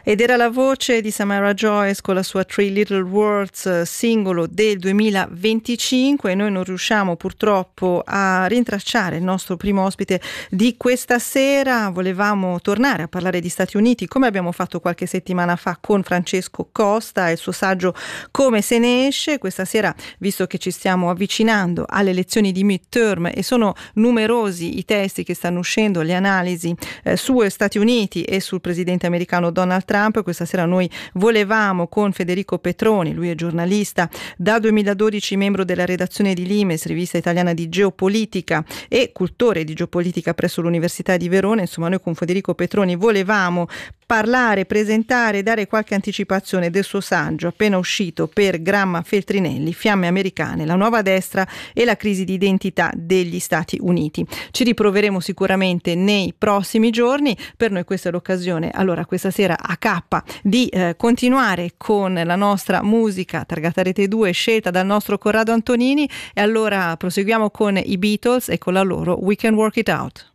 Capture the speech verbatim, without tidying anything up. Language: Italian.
Ed era la voce di Samara Joyce con la sua Three Little Words, singolo del duemilaventicinque, e noi non riusciamo purtroppo a rintracciare il nostro primo ospite di questa sera. Volevamo tornare a parlare di Stati Uniti come abbiamo fatto qualche settimana fa con Francesco Costa e il suo saggio Come se ne esce. Questa sera, visto che ci stiamo avvicinando alle elezioni di midterm e sono numerosi i testi che stanno uscendo, le analisi eh, su Stati Uniti e sul presidente americano Donald Trump, questa sera noi volevamo con Federico Petroni, lui è giornalista, dal duemiladodici membro della redazione di Limes, rivista italiana di geopolitica, e cultore di geopolitica presso l'Università di Verona. Insomma, noi con Federico Petroni volevamo parlare, presentare, dare qualche anticipazione del suo saggio appena uscito per Gramma Feltrinelli, Fiamme americane, la nuova destra e la crisi di identità degli Stati Uniti. Ci riproveremo sicuramente nei prossimi giorni. Per noi questa è l'occasione, allora, questa sera a K di eh, continuare con la nostra musica targata Rete due scelta dal nostro Corrado Antonini, e allora proseguiamo con i Beatles e con la loro We Can Work It Out.